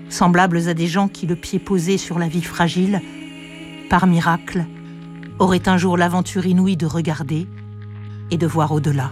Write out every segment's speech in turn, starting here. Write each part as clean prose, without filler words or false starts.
semblables à des gens qui, le pied posé sur la vie fragile, par miracle, auraient un jour l'aventure inouïe de regarder et de voir au-delà.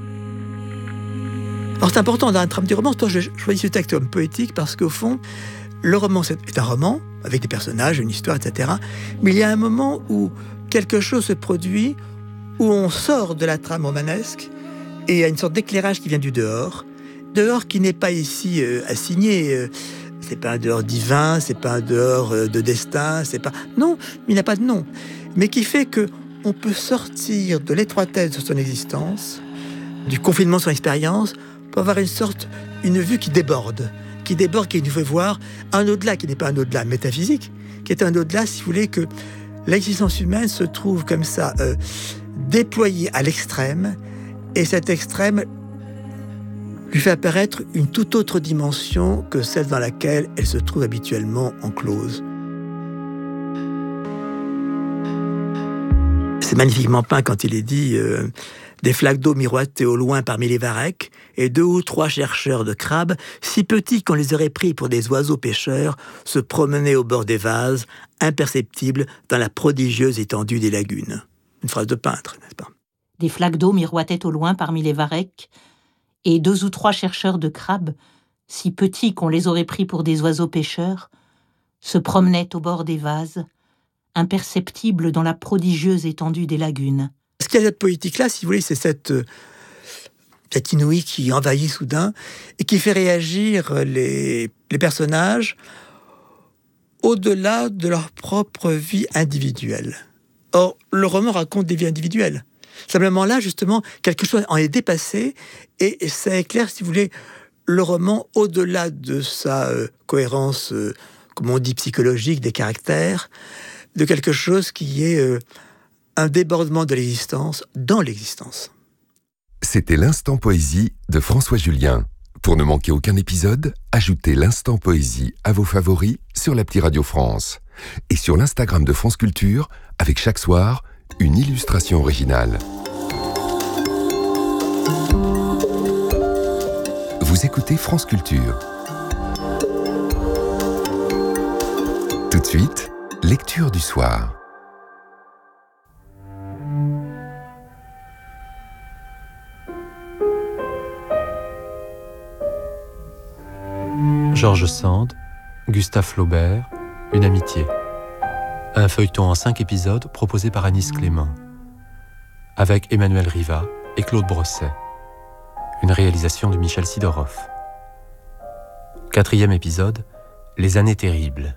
Alors c'est important dans la trame du roman, je choisis ce texte comme poétique parce qu'au fond, le roman est un roman, avec des personnages, une histoire, etc. Mais il y a un moment où quelque chose se produit, où on sort de la trame romanesque, et il y a une sorte d'éclairage qui vient du dehors. Dehors qui n'est pas ici assigné. C'est pas un dehors divin, c'est pas un dehors de destin, c'est pas... Non, il n'a pas de nom. Mais qui fait que on peut sortir de l'étroitesse de son existence, du confinement de son expérience, pour avoir une vue qui déborde, qui nous fait voir un au-delà, qui n'est pas un au-delà métaphysique, qui est un au-delà, si vous voulez, que l'existence humaine se trouve comme ça, déployée à l'extrême, et cet extrême lui fait apparaître une toute autre dimension que celle dans laquelle elle se trouve habituellement enclose. C'est magnifiquement peint quand il est dit des flaques d'eau miroitaient au loin parmi les varechs, et 2 ou 3 chercheurs de crabes, si petits qu'on les aurait pris pour des oiseaux pêcheurs, se promenaient au bord des vases, imperceptibles dans la prodigieuse étendue des lagunes. Une phrase de peintre, n'est-ce pas ? Des flaques d'eau miroitaient au loin parmi les varechs, et 2 ou 3 chercheurs de crabes, si petits qu'on les aurait pris pour des oiseaux pêcheurs, se promenaient au bord des vases, imperceptibles dans la prodigieuse étendue des lagunes. Ce qu'il y a cette poétique-là, si vous voulez, c'est cette inouïe qui envahit soudain et qui fait réagir les personnages au-delà de leur propre vie individuelle. Or, le roman raconte des vies individuelles. Simplement là, justement, quelque chose en est dépassé et ça éclaire, si vous voulez, le roman au-delà de sa cohérence, comme on dit, psychologique, des caractères, de quelque chose qui est un débordement de l'existence dans l'existence. C'était l'Instant Poésie de François Julien. Pour ne manquer aucun épisode, ajoutez l'Instant Poésie à vos favoris sur l'appli Radio France et sur l'Instagram de France Culture avec chaque soir une illustration originale. Vous écoutez France Culture. Tout de suite, lecture du soir. Georges Sand, Gustave Flaubert, Une amitié. Un feuilleton en 5 épisodes proposé par Anis Clément. Avec Emmanuel Riva et Claude Brosset. Une réalisation de Michel Sidorov. 4e épisode, Les années terribles.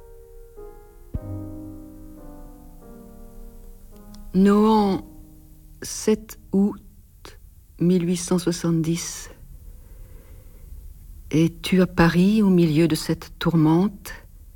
Nohant, 7 août 1870. Es-tu à Paris au milieu de cette tourmente ?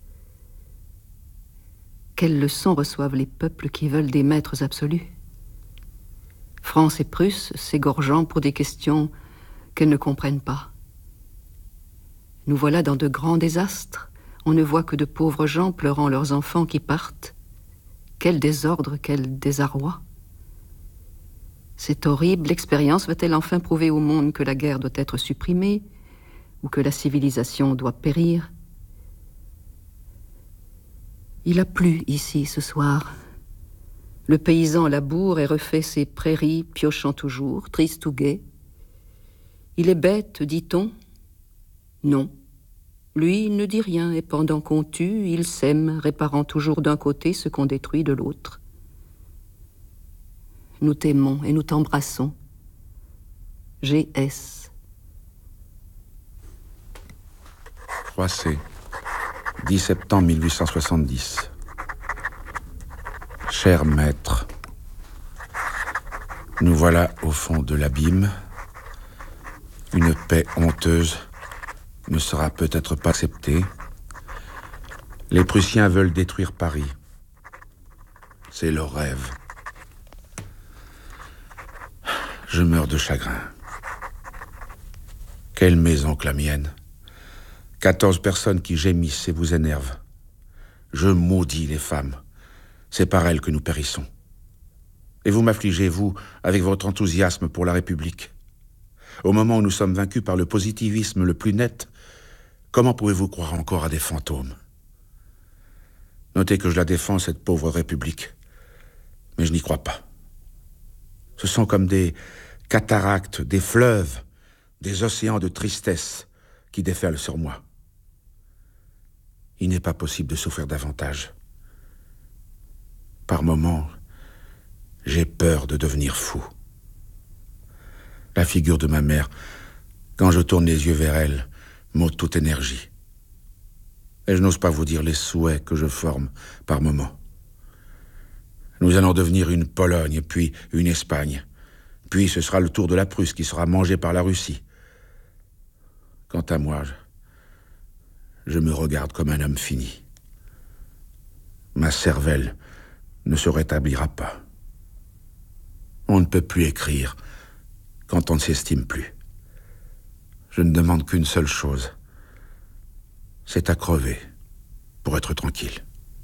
Quelles leçons reçoivent les peuples qui veulent des maîtres absolus ? France et Prusse s'égorgeant pour des questions qu'elles ne comprennent pas. Nous voilà dans de grands désastres. On ne voit que de pauvres gens pleurant leurs enfants qui partent. Quel désordre, quel désarroi. Cette horrible expérience va-t-elle enfin prouver au monde que la guerre doit être supprimée ou que la civilisation doit périr ? Il a plu ici ce soir. Le paysan laboure et refait ses prairies, piochant toujours, triste ou gai. Il est bête, dit-on ? Non. Lui ne dit rien, et pendant qu'on tue, il sème, réparant toujours d'un côté ce qu'on détruit de l'autre. Nous t'aimons et nous t'embrassons. G.S. 3C, 10 septembre 1870. Cher maître, nous voilà au fond de l'abîme. Une paix honteuse ne sera peut-être pas acceptée. Les Prussiens veulent détruire Paris. C'est leur rêve. Je meurs de chagrin. Quelle maison que la mienne. 14 personnes qui gémissent et vous énervent. Je maudis les femmes. C'est par elles que nous périssons. Et vous m'affligez, vous, avec votre enthousiasme pour la République. Au moment où nous sommes vaincus par le positivisme le plus net, Comment pouvez-vous croire encore à des fantômes? Notez que je la défends, cette pauvre République. Mais je n'y crois pas. Ce sont comme des cataractes, des fleuves, des océans de tristesse qui déferlent sur moi. Il n'est pas possible de souffrir davantage. Par moments, j'ai peur de devenir fou. La figure de ma mère, quand je tourne les yeux vers elle, m'ôte toute énergie. Et je n'ose pas vous dire les souhaits que je forme par moments. Nous allons devenir une Pologne, puis une Espagne. Puis ce sera le tour de la Prusse qui sera mangé par la Russie. Quant à moi, je me regarde comme un homme fini. Ma cervelle ne se rétablira pas. On ne peut plus écrire quand on ne s'estime plus. Je ne demande qu'une seule chose. C'est à crever pour être tranquille.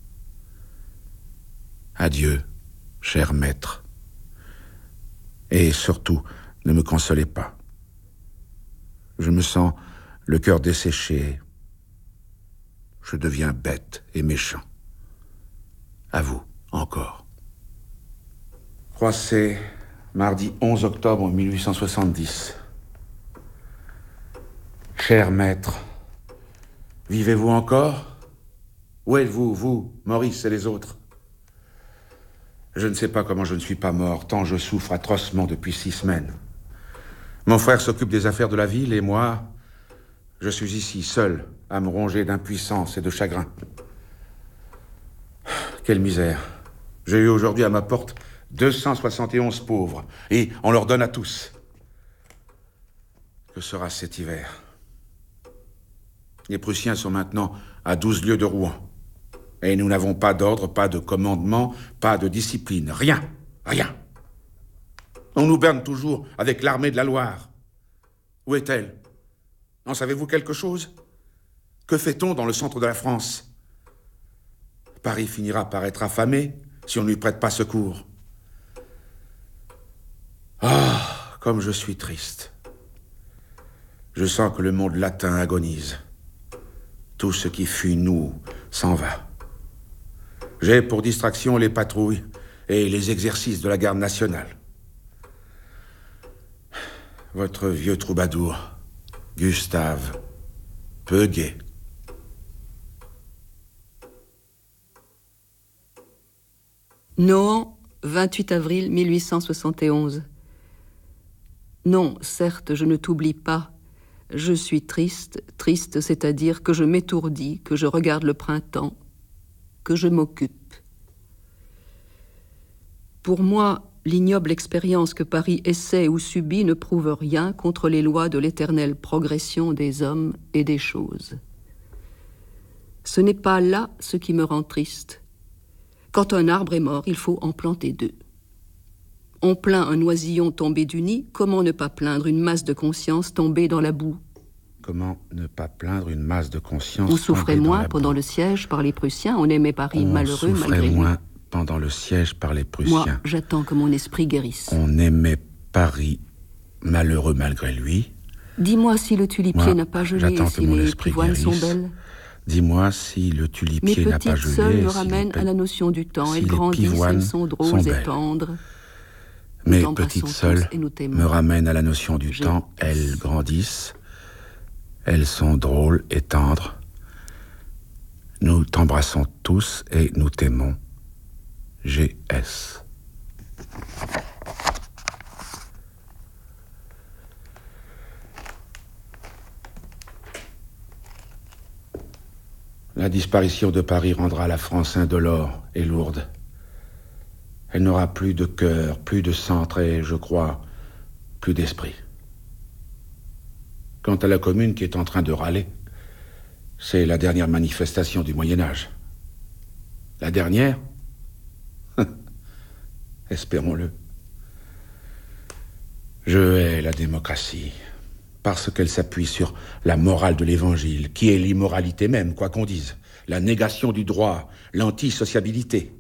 Adieu, cher maître. Et surtout, ne me consolez pas. Je me sens le cœur desséché. Je deviens bête et méchant. À vous, encore. Croissé, mardi 11 octobre 1870. Cher maître, vivez-vous encore? Où êtes-vous, vous, Maurice et les autres? Je ne sais pas comment je ne suis pas mort, tant je souffre atrocement depuis 6 semaines. Mon frère s'occupe des affaires de la ville et moi, je suis ici, seul, à me ronger d'impuissance et de chagrin. Quelle misère. J'ai eu aujourd'hui à ma porte 271 pauvres, et on leur donne à tous. Que sera cet hiver? Les Prussiens sont maintenant à 12 lieues de Rouen. Et nous n'avons pas d'ordre, pas de commandement, pas de discipline. Rien, rien. On nous berne toujours avec l'armée de la Loire. Où est-elle? En savez-vous quelque chose? Que fait-on dans le centre de la France? Paris finira par être affamé si on ne lui prête pas secours. Ah, comme je suis triste. Je sens que le monde latin agonise. Tout ce qui fut nous s'en va. J'ai pour distraction les patrouilles et les exercices de la garde nationale. Votre vieux troubadour, Gustave, peu gai. Nohant, 28 avril 1871. Non, certes, je ne t'oublie pas. Je suis triste, triste, c'est-à-dire que je m'étourdis, que je regarde le printemps, que je m'occupe. Pour moi, l'ignoble expérience que Paris essaie ou subit ne prouve rien contre les lois de l'éternelle progression des hommes et des choses. Ce n'est pas là ce qui me rend triste. Quand un arbre est mort, il faut en planter 2. On plaint un oisillon tombé du nid, comment ne pas plaindre une masse de conscience tombée dans la boue? Comment ne pas plaindre une masse de conscience? On souffrait moins pendant le siège par les Prussiens, on aimait Paris malheureux malgré lui. On souffrait moins pendant le siège par les Prussiens. Moi, j'attends que mon esprit guérisse. On aimait Paris malheureux malgré lui. Dis-moi si le tulipier n'a pas gelé et si les pivoines sont belles. Dis-moi si le tulipier n'a pas gelé. Mes petites seules me ramènent à la notion du temps. Elles grandissent, elles sont drôles et tendres. Mes petites seules me ramènent à la notion du temps. Elles grandissent. Elles sont drôles et tendres. Nous t'embrassons tous et nous t'aimons. G.S. La disparition de Paris rendra la France indolore et lourde. Elle n'aura plus de cœur, plus de centre et, je crois, plus d'esprit. Quant à la Commune qui est en train de râler, c'est la dernière manifestation du Moyen-Âge. La dernière? Espérons-le. Je hais la démocratie, parce qu'elle s'appuie sur la morale de l'Évangile, qui est l'immoralité même, quoi qu'on dise, la négation du droit, l'antisociabilité.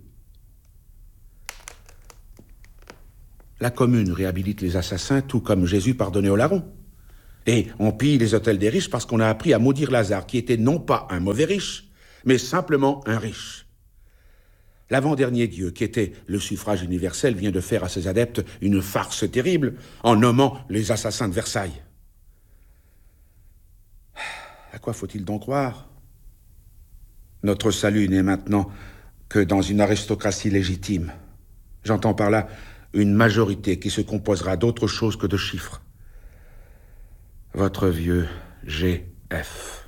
La Commune réhabilite les assassins, tout comme Jésus pardonnait aux larrons. Et on pille les hôtels des riches parce qu'on a appris à maudire Lazare, qui était non pas un mauvais riche, mais simplement un riche. L'avant-dernier dieu, qui était le suffrage universel, vient de faire à ses adeptes une farce terrible en nommant les assassins de Versailles. À quoi faut-il donc croire? Notre salut n'est maintenant que dans une aristocratie légitime. J'entends par là une majorité qui se composera d'autre chose que de chiffres. Votre vieux G.F.